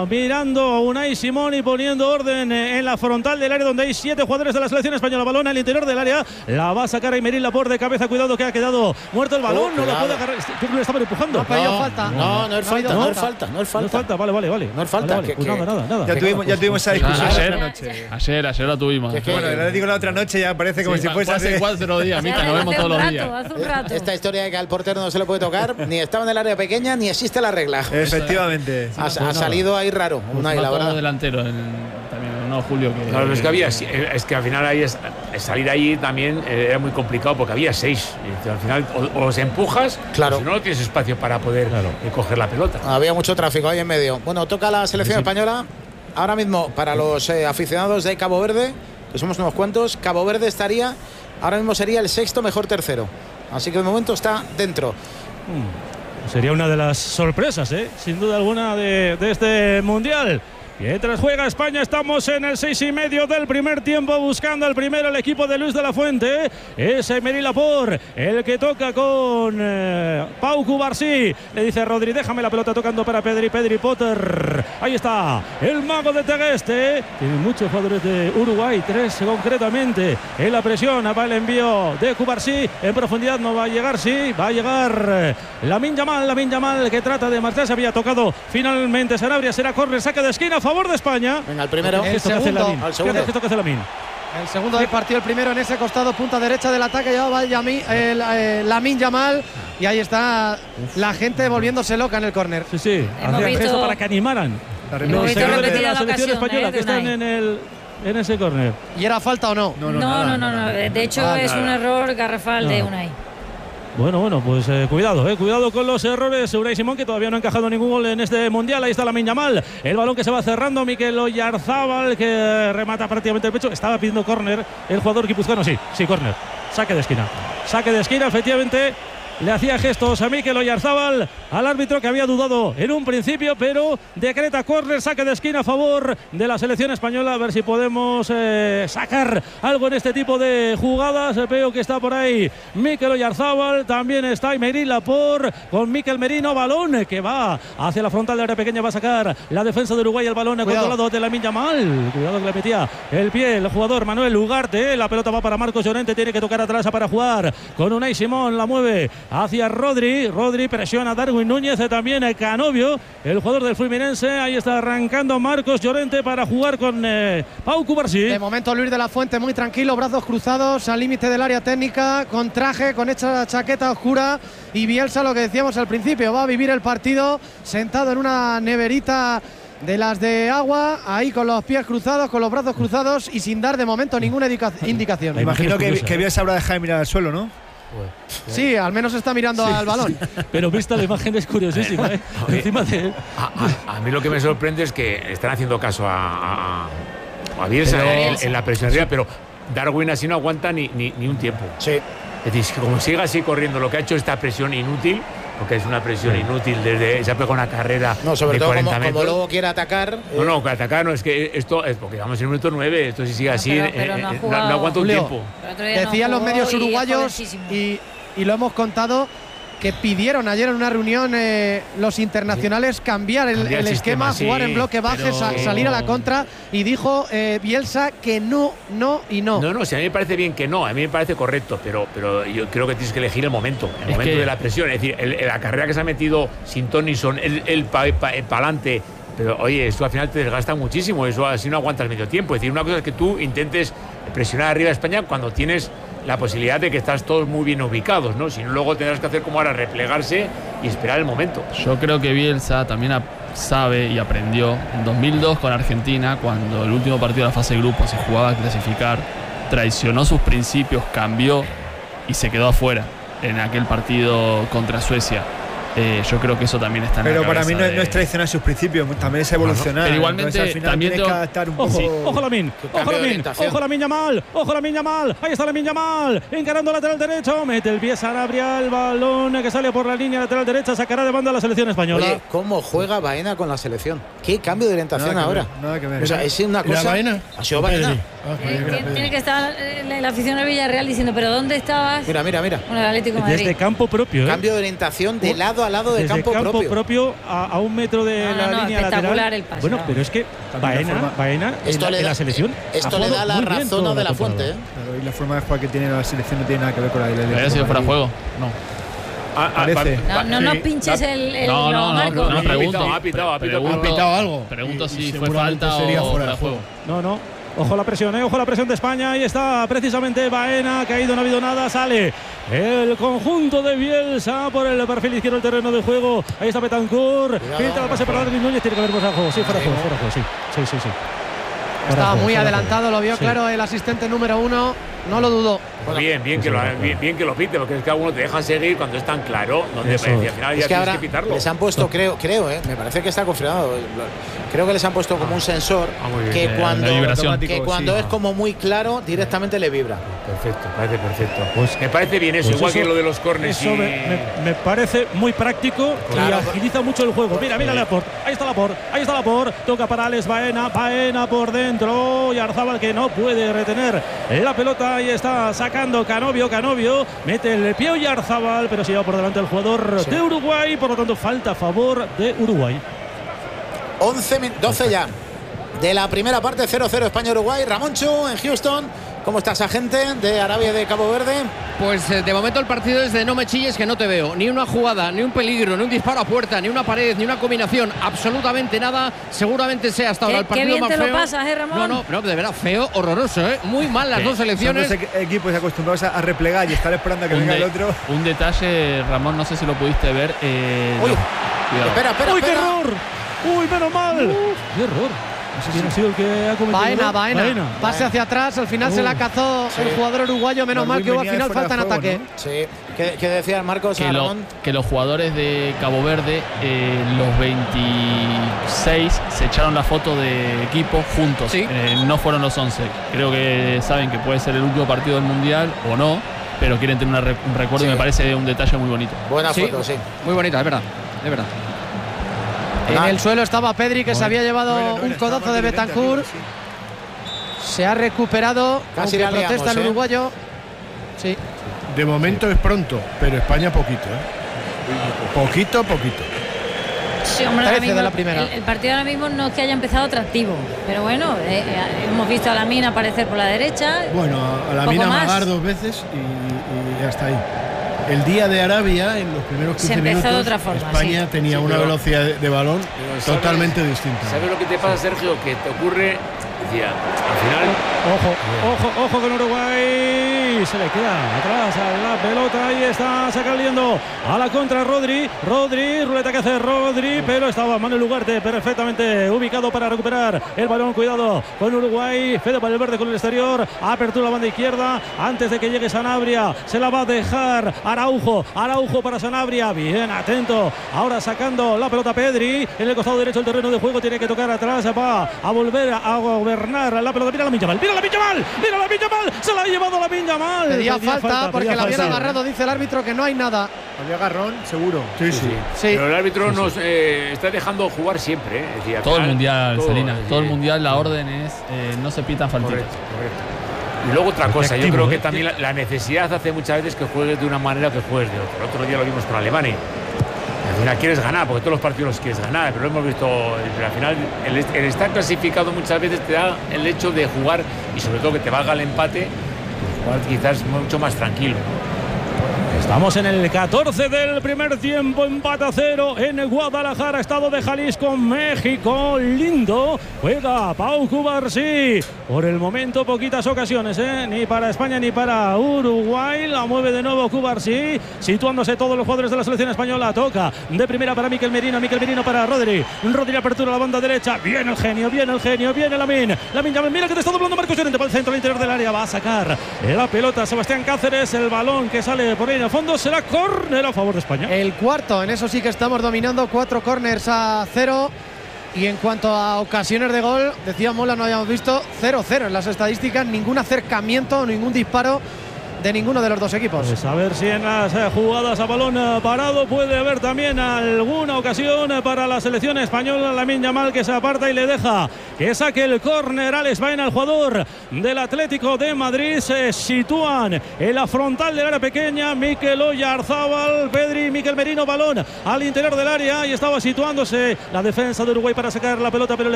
mirando a Unai Simón y poniendo orden en la frontal del área donde hay 7 jugadores de la selección española. Balón al interior del área, la va a sacar Aymeric Laporte de cabeza. Cuidado que ha quedado muerto el balón, no lo puede agarrar. Yo creo que le estaban empujando. falta. No es falta. No es falta, vale. No es falta. Vale. Pues nada. Ya tuvimos esa discusión ayer la tuvimos. Bueno, le digo la otra noche, ya parece como si fuese hace 4 días, Mica, nos vemos todos los días. Hace un rato. Esta historia de que al portero no se le puede tocar, ni estaba en el área pequeña, ni existe la regla. Efectivamente. Ha salido ahí raro. Unai, la verdad. Delantero también, no, Julio. Claro, es que al final ahí salir ahí también era muy complicado porque había 6. Al final o los empujas, claro. O si no tienes espacio para poder coger la pelota. Había mucho tráfico ahí en medio. Bueno, toca la selección española. Ahora mismo, para los aficionados de Cabo Verde, que somos unos cuantos, Cabo Verde ahora mismo sería el 6º mejor tercero. Así que de momento está dentro. Sería una de las sorpresas, sin duda alguna, de este Mundial. Mientras juega España, estamos en el 6:30 del primer tiempo, buscando el primero el equipo de Luis de la Fuente. Es Aymeric Laporte el que toca con Pau Cubarsí. Le dice Rodri, déjame la pelota, tocando para Pedri Potter. Ahí está el mago de Tegueste. Tiene muchos jugadores de Uruguay, 3 concretamente. En la presión va el envío de Cubarsí. En profundidad no va a llegar, sí, va a llegar Lamine Yamal, que trata de marcharse. Había tocado finalmente Sanabria, será córner, saque de esquina a favor de España. Venga, el primero. El segundo. ¿Qué gesto que hace Lamine? El segundo del partido, el primero en ese costado, punta derecha del ataque, llevaba Lamine Yamal. Y ahí está la gente volviéndose loca en el córner. Sí. Hacía gesto para que animaran. Los seguidores de la selección española que están en ese córner. ¿Y era falta o no? No. De hecho, es un error garrafal de Unai. Bueno, pues cuidado con los errores. Unai Simón, que todavía no ha encajado ningún gol en este Mundial. Ahí está Lamine Yamal, el balón que se va cerrando. Mikel Oyarzabal, que remata prácticamente el pecho. Estaba pidiendo córner el jugador guipuzcoano. Sí, córner, saque de esquina, efectivamente. Le hacía gestos a Mikel Oyarzabal, al árbitro, que había dudado en un principio, pero decreta córner, saque de esquina a favor de la selección española. A ver si podemos sacar algo en este tipo de jugadas. Veo que está por ahí Mikel Oyarzabal, también está Aymeric Laporte con Mikel Merino. Balón que va hacia la frontal de área pequeña, va a sacar la defensa de Uruguay. El balón controlado de Lamine Yamal. Cuidado que le metía el pie el jugador Manuel Ugarte. La pelota va para Marcos Llorente, tiene que tocar atrás para jugar con Unai Simón. La mueve hacia Rodri, presiona a Darwin Núñez, también el Canovio, el jugador del Fluminense. Ahí está arrancando Marcos Llorente para jugar con Pau Cubarsí. De momento Luis de la Fuente muy tranquilo, brazos cruzados al límite del área técnica, con traje, con esta chaqueta oscura. Y Bielsa, lo que decíamos al principio, va a vivir el partido sentado en una neverita de las de agua, ahí con los pies cruzados, con los brazos cruzados y sin dar de momento ninguna indicación. Me imagino que Bielsa habrá dejado de mirar al suelo, ¿no? Sí, al menos está mirando al balón. Pero vista la imagen es curiosísima, encima de... A mí lo que me sorprende es que están haciendo caso a Bielsa en la presión arriba, pero Darwin así no aguanta ni un tiempo. Sí. Es decir, que como siga así corriendo, lo que ha hecho esta presión inútil, porque es una presión inútil desde se ha pegado una carrera sobre de todo 40 metros. Como luego quiere atacar. Que atacar no, es que esto es porque vamos en el minuto 9, esto si sigue así, pero no aguanta un tiempo. Decían los medios uruguayos y lo hemos contado, que pidieron ayer en una reunión los internacionales cambiar el esquema, jugar en bloque baje, salir a la contra, y dijo Bielsa que no. No, si a mí me parece bien que no, a mí me parece correcto, pero yo creo que tienes que elegir el momento de la presión. Es decir, la carrera que se ha metido sin Tonison, el pa'lante. Pero oye, esto al final te desgasta muchísimo, eso así no aguantas medio tiempo. Es decir, una cosa es que tú intentes presionar arriba a España cuando tienes la posibilidad de que estás todos muy bien ubicados, ¿no? Si no, luego tendrás que hacer como ahora, replegarse y esperar el momento. Yo creo que Bielsa también sabe y aprendió en 2002 con Argentina, cuando el último partido de la fase de grupos se jugaba a clasificar, traicionó sus principios, cambió y se quedó afuera en aquel partido contra Suecia. Yo creo que eso también está en la cabeza. Pero para mí no es traicionar sus principios, también es evolucionar. Pero igualmente al final también tienes que adaptar un poco. Ojo Lamine Yamal, ahí está Lamine Yamal, encarando lateral derecho, mete el pie Sanabria, el balón que sale por la línea lateral derecha, sacará de banda a la selección española. Oye, ¿cómo juega Baena con la selección? ¿Qué cambio de orientación ahora? Nada que ver. O sea, es una cosa. Baena? Ha sido Baena. Tiene que estar la afición del Villarreal diciendo, ¿pero dónde estabas? Mira. Bueno, el Atlético de Madrid. Desde campo propio. Cambio de orientación de lado al lado de desde campo propio. a 1 metro de la línea espectacular lateral. el pase. Bueno, pero es que Baena en la selección. Esto le da la razón a De La Fuente. Claro, y la forma de jugar que tiene la selección no tiene nada que ver con la de ¿Había sido fuera de juego? No. Parece. No pinches el Marco. No, pregunto. Ha pitado algo. Pregunto si fue seguramente falta sería o fuera fuera de juego. No. Ojo la presión, ojo la presión de España. Ahí está precisamente Baena, caído, no ha habido nada. Sale el conjunto de Bielsa por el perfil izquierdo del terreno de juego. Ahí está Betancourt. Filtra el pase para Darwin Núñez. Tiene que haber fuera de juego. Sí, fuera de juego, sí. Estaba muy adelantado, lo vio claro el asistente número 1. No lo dudó. Bien que lo pite, porque es que algunos te dejan seguir cuando es tan claro, donde al final ya es que tienes ahora que pitarlo. les han puesto, creo, me parece que está confirmado. Creo que les han puesto como un sensor que cuando es como muy claro, directamente le vibra. Perfecto, parece perfecto. Pues me parece bien eso, igual que lo de los córners. Eso me parece muy práctico y agiliza mucho el juego. Mira Laporte, ahí está Laporte, toca para Alex Baena por dentro, y Arzabal que no puede retener la pelota. Ahí está sacando Canovio, mete el pie y Arzabal, pero se lleva por delante el jugador de Uruguay, por lo tanto falta a favor de Uruguay. 12 ya de la primera parte, 0-0 España-Uruguay. Ramoncho en Houston, ¿cómo estás, agente de Arabia de Cabo Verde? Pues de momento el partido es de no me chilles que no te veo. Ni una jugada, ni un peligro, ni un disparo a puerta, ni una pared, ni una combinación, absolutamente nada. Seguramente sea hasta ahora el partido bien más te feo. Lo pasas, Ramón. No, de verdad, feo, horroroso, Muy mal las dos selecciones. Son dos equipos acostumbrados a replegar y estar esperando a que venga el otro. Un detalle, Ramón, no sé si lo pudiste ver. Espera. ¡Uy, qué error! ¡Uy, menos mal! ¡Qué error! No sé quién ha sido el que ha cometido. Baena. Pase hacia atrás, al final se la cazó el jugador uruguayo. Menos mal que hubo al final falta en ataque. ¿No? Sí. ¿Qué decía Marcos? Que los jugadores de Cabo Verde, los 26, se echaron la foto de equipo juntos. ¿Sí? No fueron los 11. Creo que saben que puede ser el último partido del Mundial o no, pero quieren tener un recuerdo y me parece un detalle muy bonito. Buena foto, sí. Muy bonita, es verdad. En el suelo estaba Pedri, que se había llevado un codazo de Betancourt. Se ha recuperado. Casi aunque protesta el uruguayo. Sí. De momento es pronto, pero España poquito, Poquito. Sí, hombre, 13 de la primera. El partido ahora mismo no es que haya empezado atractivo, pero bueno, hemos visto a Lamine aparecer por la derecha. Bueno, a Lamine amagar 2 veces y hasta ahí. El día de Arabia, en los primeros 15 minutos, de otra forma, España tenía una velocidad de balón totalmente distinta. ¿Sabes lo que te pasa, Sergio? Que te ocurre, decía, al final… Ojo con Uruguay. Se le queda atrás a la pelota. Ahí está saliendo a la contra Rodri, ruleta que hace Rodri, pero estaba Manuel Ugarte perfectamente ubicado para recuperar el balón. Cuidado con Uruguay. Fede Valverde con el exterior. Apertura la banda izquierda antes de que llegue Sanabria. Se la va a dejar Araujo para Sanabria. Bien, atento. Ahora sacando la pelota Pedri en el costado derecho del terreno de juego. Tiene que tocar atrás. Va a volver a gobernar la pelota. Mira la Minyamal. Se la ha llevado la Minyamal. Pedía falta porque la habían agarrado. Dice el árbitro que no hay nada. Había agarrón, seguro. Sí. Pero el árbitro nos está dejando jugar siempre. Es decir, todo el mundial, Salina. Todo el mundial, la orden es no se pitan faltitas. Correcto. Y luego otra cosa, yo creo que también la necesidad hace muchas veces que juegues de una manera o que juegues de otra. El otro día lo vimos con Alemania. Al final quieres ganar, porque todos los partidos los quieres ganar, pero lo hemos visto. Al final, el estar clasificado muchas veces te da el hecho de jugar y sobre todo que te valga el empate, pues jugar quizás mucho más tranquilo. Estamos en el 14 del primer tiempo, empate a 0 en Guadalajara, estado de Jalisco, México. Lindo, juega Pau Cubarsí. Por el momento poquitas ocasiones, ni para España ni para Uruguay. La mueve de nuevo Cubarsí, situándose todos los jugadores de la selección española. Toca de primera para Miquel Merino para Rodri. Rodri apertura a la banda derecha. Viene el genio, viene Lamine. Mira que te está doblando Marcos Llorente para el centro, al interior del área. Va a sacar la pelota Sebastián Cáceres. El balón que sale por ahí al fondo será córner a favor de España. El cuarto, en eso sí que estamos dominando. 4 córners a 0. Y en cuanto a ocasiones de gol, decía Mola, no habíamos visto 0-0 en las estadísticas, ningún acercamiento, ningún disparo de ninguno de los dos equipos. Pues a ver si en las jugadas a balón parado puede haber también alguna ocasión para la selección española. Lamine Yamal, que se aparta y le deja que saque el córner Alex Baena, el jugador del Atlético de Madrid. Se sitúan en la frontal del área pequeña Mikel Oyarzábal, Pedri, Mikel Merino, balón al interior del área y estaba situándose la defensa de Uruguay para sacar la pelota, pero